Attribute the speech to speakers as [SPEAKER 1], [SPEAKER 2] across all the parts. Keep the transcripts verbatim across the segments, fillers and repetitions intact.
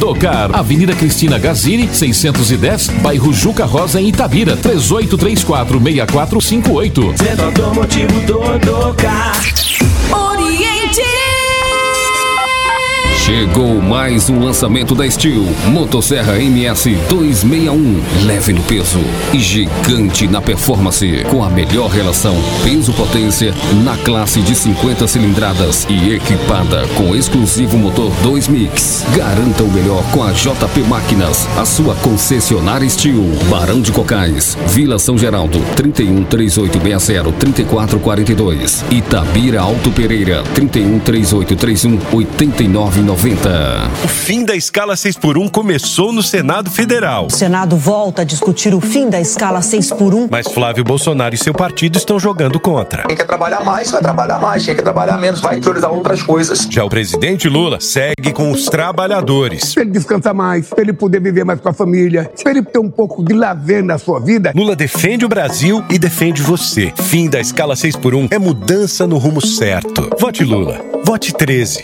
[SPEAKER 1] Tocar, Avenida Cristina Gazini, seiscentos e dez, bairro Juca Rosa, em Itabira, três oito três quatro, seis quatro cinco oito.
[SPEAKER 2] Centro Automotivo Tocar.
[SPEAKER 3] Oriente!
[SPEAKER 4] Chegou mais um lançamento da Steel, Motosserra M S duzentos e sessenta e um, leve no peso e gigante na performance, com a melhor relação peso-potência na classe de cinquenta cilindradas e equipada com exclusivo motor dois mix. Garanta o melhor com a J P Máquinas, a sua concessionária Steel, Barão de Cocais, Vila São Geraldo, trinta e um, trinta e oito sessenta, trinta e quatro quarenta e dois, Itabira Alto Pereira, trinta e um, trinta e oito trinta e um, oitenta e nove noventa.
[SPEAKER 5] O fim da escala seis por um começou no Senado Federal.
[SPEAKER 6] O Senado volta a discutir o fim da escala seis por um.
[SPEAKER 5] Mas Flávio Bolsonaro e seu partido estão jogando contra.
[SPEAKER 7] Quem quer trabalhar mais, vai trabalhar mais. Quem quer trabalhar menos, vai priorizar outras coisas.
[SPEAKER 5] Já o presidente Lula segue com os trabalhadores.
[SPEAKER 8] Pra ele descansar mais, pra ele poder viver mais com a família, pra ele ter um pouco de lazer na sua vida.
[SPEAKER 5] Lula defende o Brasil e defende você. Fim da escala seis por um é mudança no rumo certo. Vote Lula. Vote treze.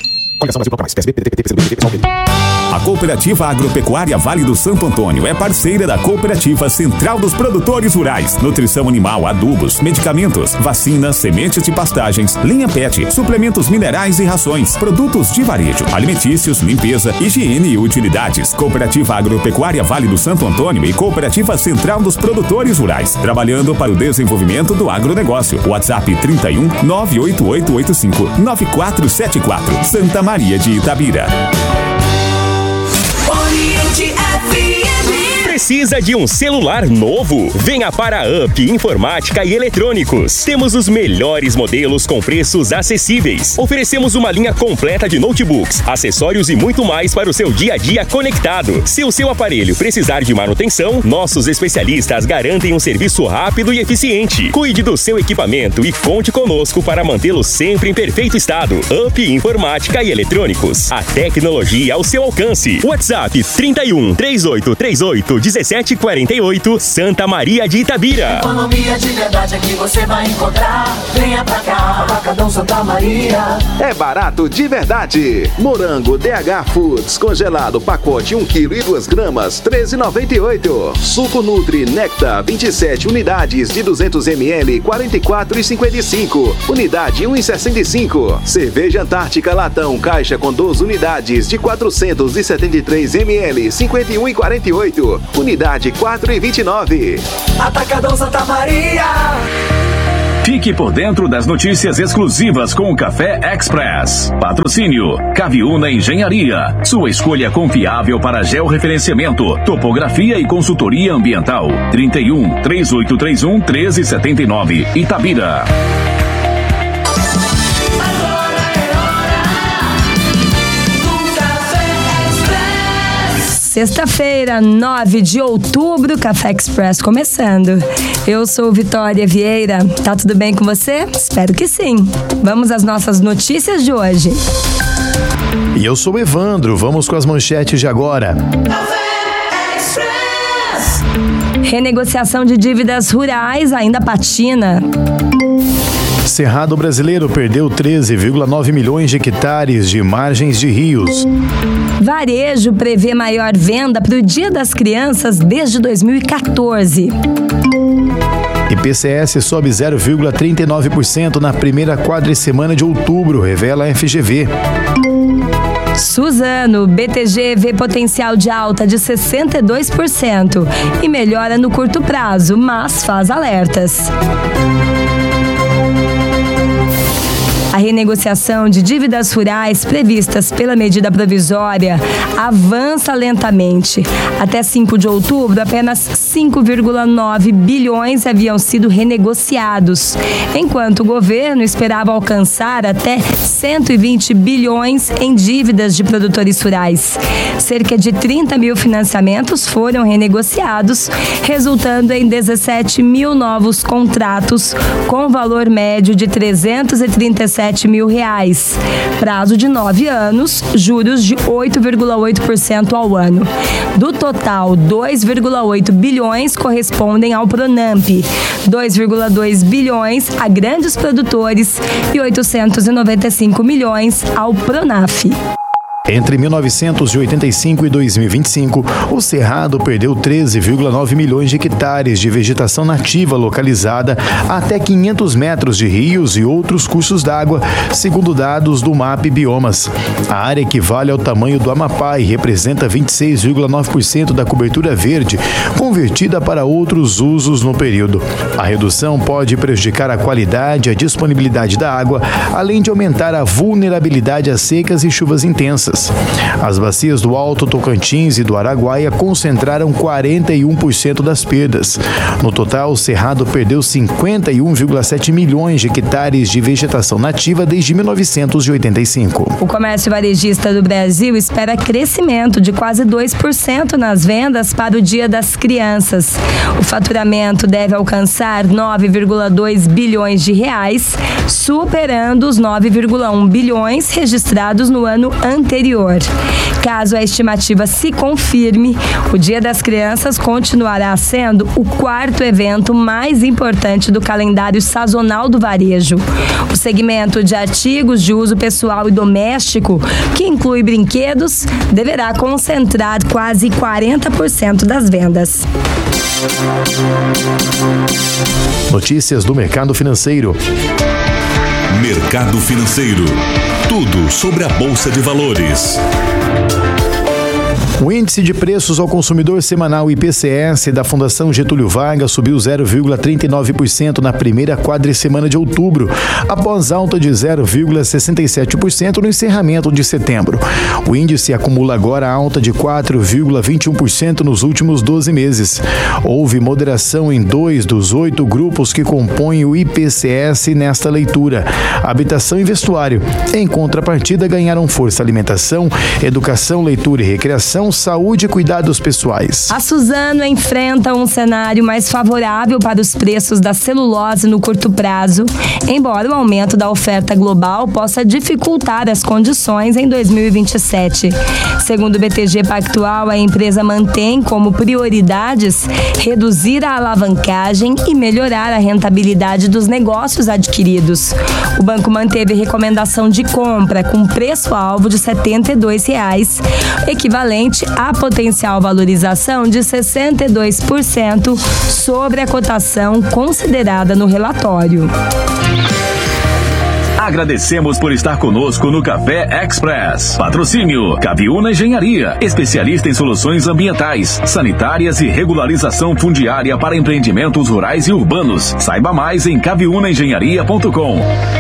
[SPEAKER 9] A Cooperativa Agropecuária Vale do Santo Antônio é parceira da Cooperativa Central dos Produtores Rurais. Nutrição animal, adubos, medicamentos, vacinas, sementes de pastagens, linha pet, suplementos minerais e rações, produtos de varejo, alimentícios, limpeza, higiene e utilidades. Cooperativa Agropecuária Vale do Santo Antônio e Cooperativa Central dos Produtores Rurais, trabalhando para o desenvolvimento do agronegócio. WhatsApp trinta e um, nove oito oito oito cinco, nove quatro sete quatro, Santa Maria de Itabira.
[SPEAKER 3] Oriente F M.
[SPEAKER 10] Precisa de um celular novo? Venha para a Up Informática e Eletrônicos. Temos os melhores modelos com preços acessíveis. Oferecemos uma linha completa de notebooks, acessórios e muito mais para o seu dia a dia conectado. Se o seu aparelho precisar de manutenção, nossos especialistas garantem um serviço rápido e eficiente. Cuide do seu equipamento e conte conosco para mantê-lo sempre em perfeito estado. Up Informática e Eletrônicos. A tecnologia ao seu alcance. WhatsApp trinta e um, trinta e oito trinta e oito, dezessete quarenta e oito, Santa Maria de Itabira.
[SPEAKER 2] Economia de verdade aqui você vai encontrar. Venha pra cá, Atacadão Santa Maria.
[SPEAKER 11] É barato de verdade. Morango D H Foods congelado, pacote um quilo e duas gramas, treze reais e noventa e oito centavos. Suco Nutri Nectar, vinte e sete unidades de duzentos mililitros, quarenta e quatro reais e cinquenta e cinco centavos. Unidade um real e sessenta e cinco centavos. Cerveja Antártica Latão, caixa com doze unidades de quatrocentos e setenta e três mililitros, cinquenta e um reais e quarenta e oito centavos. Unidade quatro reais e vinte e nove centavos.
[SPEAKER 2] Atacadão Santa Maria.
[SPEAKER 12] Fique por dentro das notícias exclusivas com o Café Express. Patrocínio Caviúna Engenharia. Sua escolha confiável para georreferenciamento, topografia e consultoria ambiental. trinta e um, trinta e oito trinta e um, treze setenta e nove, Itabira.
[SPEAKER 13] Sexta-feira, nove de outubro, Café Express começando. Eu sou Vitória Vieira. Tá tudo bem com você? Espero que sim. Vamos às nossas notícias de hoje.
[SPEAKER 14] E eu sou Evandro. Vamos com as manchetes de agora.
[SPEAKER 3] Café Express.
[SPEAKER 13] Renegociação de dívidas rurais ainda patina.
[SPEAKER 14] Cerrado Brasileiro perdeu treze vírgula nove milhões de hectares de margens de rios.
[SPEAKER 13] Varejo prevê maior venda para o Dia das Crianças desde dois mil e quatorze.
[SPEAKER 14] I P C S sobe zero vírgula trinta e nove por cento na primeira quadricemana de outubro, revela a F G V.
[SPEAKER 13] Suzano, B T G vê potencial de alta de sessenta e dois por cento e melhora no curto prazo, mas faz alertas. A renegociação de dívidas rurais previstas pela medida provisória avança lentamente. Até cinco de outubro, apenas cinco vírgula nove bilhões haviam sido renegociados, enquanto o governo esperava alcançar até cento e vinte bilhões em dívidas de produtores rurais. Cerca de trinta mil financiamentos foram renegociados, resultando em dezessete mil novos contratos com valor médio de trezentos e trinta e sete mil reais. Prazo de nove anos, juros de oito vírgula oito por cento ao ano. Do total, dois vírgula oito bilhões correspondem ao Pronamp, dois vírgula dois bilhões a grandes produtores e oitocentos e noventa e cinco milhões ao Pronaf.
[SPEAKER 14] Entre mil novecentos e oitenta e cinco e dois mil e vinte e cinco, o Cerrado perdeu treze vírgula nove milhões de hectares de vegetação nativa localizada até quinhentos metros de rios e outros cursos d'água, segundo dados do M A P Biomas. A área equivale ao tamanho do Amapá e representa vinte e seis vírgula nove por cento da cobertura verde, convertida para outros usos no período. A redução pode prejudicar a qualidade e a disponibilidade da água, além de aumentar a vulnerabilidade a secas e chuvas intensas. As bacias do Alto Tocantins e do Araguaia concentraram quarenta e um por cento das perdas. No total, o Cerrado perdeu cinquenta e um vírgula sete milhões de hectares de vegetação nativa desde mil novecentos e oitenta e cinco.
[SPEAKER 13] O comércio varejista do Brasil espera crescimento de quase dois por cento nas vendas para o Dia das Crianças. O faturamento deve alcançar nove vírgula dois bilhões de reais, superando os nove vírgula um bilhões registrados no ano anterior. Caso a estimativa se confirme, o Dia das Crianças continuará sendo o quarto evento mais importante do calendário sazonal do varejo. O segmento de artigos de uso pessoal e doméstico, que inclui brinquedos, deverá concentrar quase quarenta por cento das vendas.
[SPEAKER 14] Notícias do mercado financeiro.
[SPEAKER 15] Mercado Financeiro. Tudo sobre a Bolsa de Valores.
[SPEAKER 14] O índice de preços ao consumidor semanal I P C S da Fundação Getúlio Vargas subiu zero vírgula trinta e nove por cento na primeira quadricemana de outubro, após alta de zero vírgula sessenta e sete por cento no encerramento de setembro. O índice acumula agora alta de quatro vírgula vinte e um por cento nos últimos doze meses. Houve moderação em dois dos oito grupos que compõem o I P C S nesta leitura: habitação e vestuário. Em contrapartida, ganharam força alimentação, educação, leitura e recreação, saúde e cuidados pessoais.
[SPEAKER 13] A Suzano enfrenta um cenário mais favorável para os preços da celulose no curto prazo, embora o aumento da oferta global possa dificultar as condições em dois mil e vinte e sete. Segundo o B T G Pactual, a empresa mantém como prioridades reduzir a alavancagem e melhorar a rentabilidade dos negócios adquiridos. O banco manteve recomendação de compra com preço-alvo de setenta e dois reais, equivalente a potencial valorização de sessenta e dois por cento sobre a cotação considerada no relatório.
[SPEAKER 12] Agradecemos por estar conosco no Café Express. Patrocínio Caviúna Engenharia, especialista em soluções ambientais, sanitárias e regularização fundiária para empreendimentos rurais e urbanos. Saiba mais em caviúna engenharia ponto com.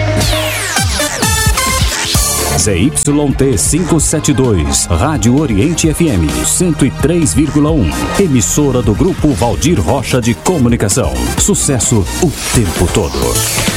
[SPEAKER 16] Z Y T quinhentos e setenta e dois, Rádio Oriente F M cento e três vírgula um, emissora do Grupo Valdir Rocha de Comunicação. Sucesso o tempo todo.